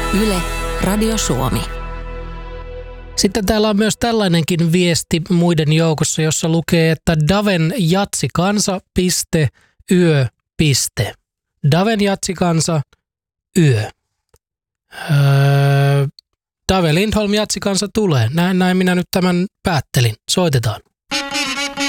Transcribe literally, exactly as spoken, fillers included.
Yle, Radio Suomi. Sitten täällä on myös tällainenkin viesti muiden joukossa, jossa lukee, että Daven jatsikansa piste yö piste. Daven jatsikansa yö. Öö, Dave Lindholm jatsikansa tulee. Näin, näin minä nyt tämän päättelin. Soitetaan.